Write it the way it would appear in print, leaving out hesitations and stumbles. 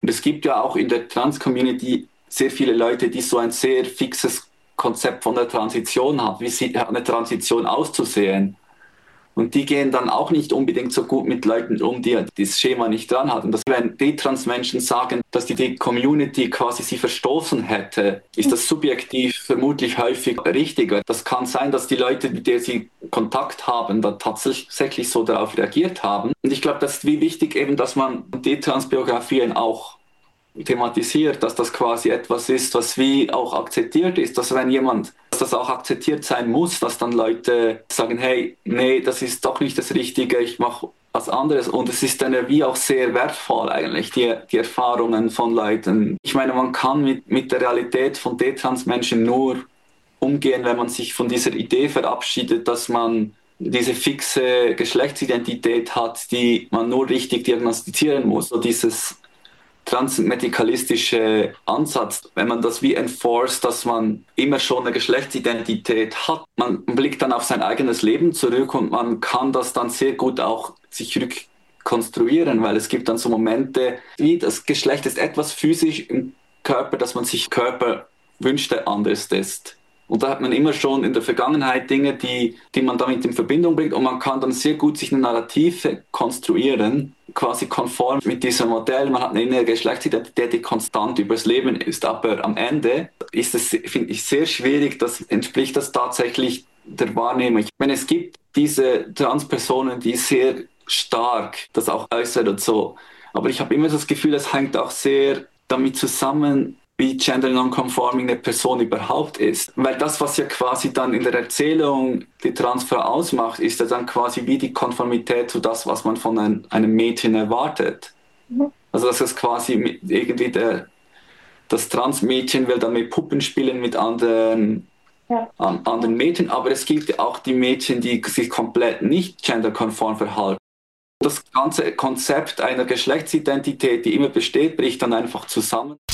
Es gibt ja auch in der Trans-Community sehr viele Leute, die so ein sehr fixes Konzept von der Transition haben, wie sie eine Transition auszusehen. Und die gehen dann auch nicht unbedingt so gut mit Leuten um, die dieses Schema nicht dran hatten. Wenn die Trans-Menschen sagen, dass die Community quasi sie verstoßen hätte, ist das subjektiv vermutlich häufig richtig. Das kann sein, dass die Leute, mit denen sie Kontakt haben, da tatsächlich so darauf reagiert haben. Und ich glaube, das ist wie wichtig eben, dass man die Transbiografien auch thematisiert, dass das quasi etwas ist, was wie auch akzeptiert ist, dass wenn jemand, dass das auch akzeptiert sein muss, dass dann Leute sagen, hey, nee, das ist doch nicht das Richtige, ich mache was anderes. Und es ist dann ja wie auch sehr wertvoll eigentlich, die Erfahrungen von Leuten. Ich meine, man kann mit der Realität von D-Trans-Menschen nur umgehen, wenn man sich von dieser Idee verabschiedet, dass man diese fixe Geschlechtsidentität hat, die man nur richtig diagnostizieren muss. So dieses transmedikalistische Ansatz, wenn man das wie enforced, dass man immer schon eine Geschlechtsidentität hat. Man blickt dann auf sein eigenes Leben zurück und man kann das dann sehr gut auch sich rückkonstruieren, weil es gibt dann so Momente, wie das Geschlecht ist etwas physisch im Körper, dass man sich Körper wünschte, anders ist. Und da hat man immer schon in der Vergangenheit Dinge, die man damit in Verbindung bringt und man kann dann sehr gut sich eine Narrative konstruieren, quasi konform mit diesem Modell. Man hat eine innere Geschlechtsidentität, die konstant übers Leben ist, aber am Ende ist es, finde ich, sehr schwierig, entspricht das tatsächlich der Wahrnehmung. Ich meine, es gibt diese Transpersonen, die sehr stark das auch äußern und so, aber ich habe immer das Gefühl, es hängt auch sehr damit zusammen, wie gender non-conforming eine Person überhaupt ist. Weil das, was ja quasi dann in der Erzählung die Transfrau ausmacht, ist ja dann quasi wie die Konformität zu das, was man von einem Mädchen erwartet. Mhm. Also dass es quasi irgendwie das Transmädchen will dann mit Puppen spielen mit anderen Mädchen, aber es gibt ja auch die Mädchen, die sich komplett nicht genderkonform verhalten. Das ganze Konzept einer Geschlechtsidentität, die immer besteht, bricht dann einfach zusammen.